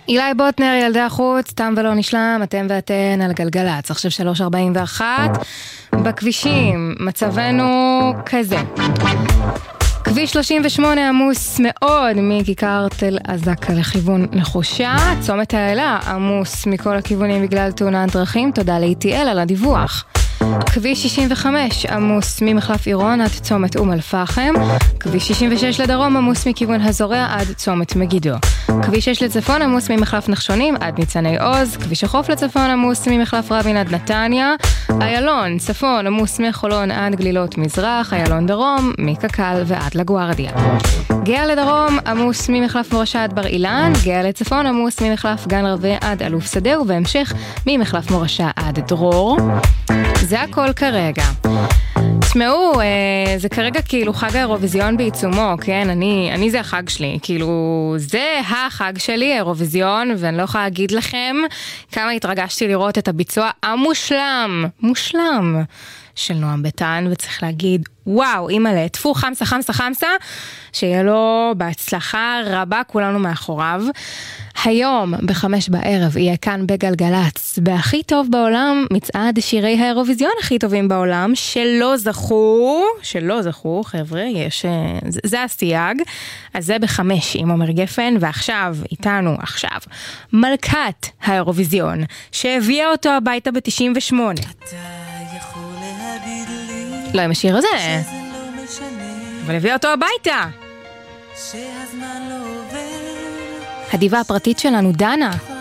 אילי בוטנר, ילדי החוץ, תם ולא נשלם, אתם ואתן על גלגלץ. עכשיו 3:41, בכבישים, מצבנו כזה. כביש 38 עמוס מאוד מכיכר תל עזקה לכיוון נחושה, צומת האלה עמוס מכל הכיוונים בגלל תאונת דרכים, תודה ל-ETL על הדיווח. כביש 65 עמוס ממחלף עירון עד צומת אום אל-פחם, כביש 66 לדרום עמוס מכיוון הזורע עד צומת מגידו, כביש 6 לצפון עמוס ממחלף נחשונים עד ניצני עוז, כביש החוף לצפון עמוס ממחלף רבין עד נתניה, איילון צפון עמוס מחולון עד גלילות מזרח, איילון דרום מקקל ועד לגוארדיה, גאה לדרום עמוס ממחלף מורשה עד בר אילן, גאה לצפון עמוס ממחלף גן רווה עד אלוף שדה, ובהמשך ממחלף מורשה עד דרור. זה הכל כרגע. תשמעו, זה כרגע כאילו חג האירוויזיון בעיצומו, כן? אני זה החג שלי, כאילו זה החג שלי, האירוויזיון, ואני לא יכולה להגיד לכם כמה התרגשתי לראות את הביצוע מושלם של נועם ביטן, וצריך להגיד, וואו, אימא'לה, תפו חמסה, שיהיה לו בהצלחה רבה, כולנו מאחוריו. היום ב5 בערב יהיה כאן בגלגלץ, בהכי טוב בעולם, מצעד שירי האירוויזיון הכי טובים בעולם, שלא זכו, חבר'ה, זה הסייג, אז זה ב5 עם עומר גפן, ועכשיו, איתנו, מלכת האירוויזיון, שהביאה אותו הביתה ב-98. לא עם השיר הזה, אבל הביאה אותו הביתה. הדיבה הפרטית שלנו, דנה.